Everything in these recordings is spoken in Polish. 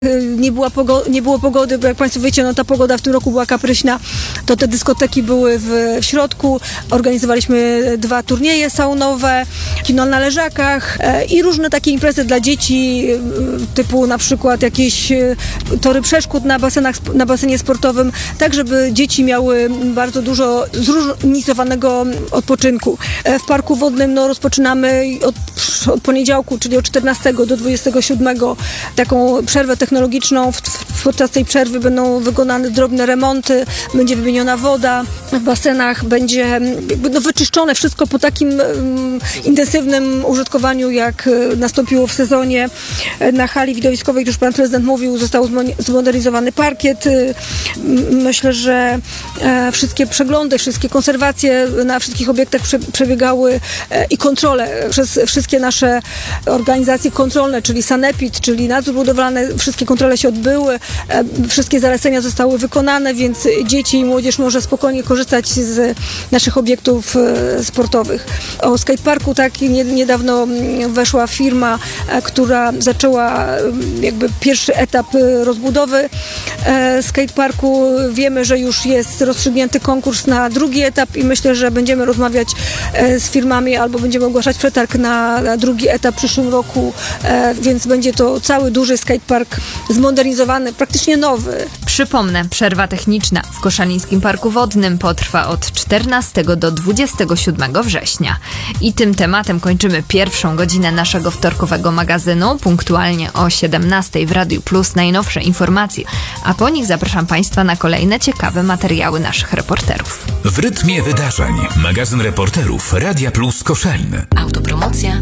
Nie było pogody, bo jak Państwo wiecie, no ta pogoda w tym roku była kapryśna, to te dyskoteki były w środku. Organizowaliśmy 2 turnieje saunowe, kino na leżakach i różne takie imprezy dla dzieci, typu na przykład jakieś tory przeszkód na basenie sportowym, tak żeby dzieci miały bardzo dużo zróżnicowanego odpoczynku. W parku wodnym rozpoczynamy od poniedziałku, czyli od 14 do 27 taką przerwę technologiczną. Podczas tej przerwy będą wykonane drobne remonty, będzie wymieniona woda w basenach, będzie wyczyszczone wszystko po takim intensywnym użytkowaniu, jak nastąpiło w sezonie. Na hali widowiskowej, już pan prezydent mówił, został zmodernizowany parkiet. Myślę, że wszystkie przeglądy, wszystkie konserwacje na wszystkich obiektach przebiegały i kontrole przez wszystkie nasze organizacje kontrolne, czyli Sanepid, czyli nadzór budowlany, wszystkie kontrole się odbyły, wszystkie zalecenia zostały wykonane, więc dzieci i młodzież może spokojnie korzystać z naszych obiektów sportowych. O skateparku niedawno weszła firma, która zaczęła jakby pierwszy etap rozbudowy skateparku. Wiemy, że już jest rozstrzygnięty konkurs na drugi etap i myślę, że będziemy rozmawiać z firmami albo będziemy ogłaszać przetarg na drugi etap w przyszłym roku, więc będzie to cały duży skatepark zmodernizowany, praktycznie nowy. Przypomnę, przerwa techniczna w Koszalińskim Parku Wodnym potrwa od 14 do 27 września. I tym tematem kończymy pierwszą godzinę naszego wtorkowego magazynu. Punktualnie o 17 w Radiu Plus najnowsze informacje, a po nich zapraszam Państwa na kolejne ciekawe materiały naszych reporterów. W rytmie wydarzeń magazyn reporterów Radia Plus Koszalin. Autopromocja.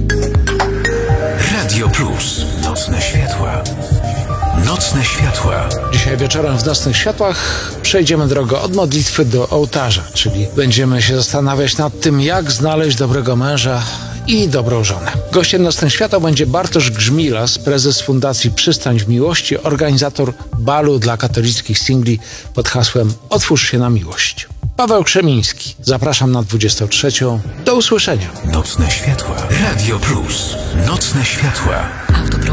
Radio Plus. Nocne światła. Nocne światła. Dzisiaj wieczorem w Nocnych Światłach przejdziemy drogę od modlitwy do ołtarza, czyli będziemy się zastanawiać nad tym, jak znaleźć dobrego męża i dobrą żonę. Gościem Nocnych Światła będzie Bartosz Grzmilas, prezes Fundacji Przystań w Miłości, organizator balu dla katolickich singli pod hasłem Otwórz się na miłość. Paweł Krzemiński. Zapraszam na 23. Do usłyszenia. Nocne światła. Radio Plus. Nocne światła.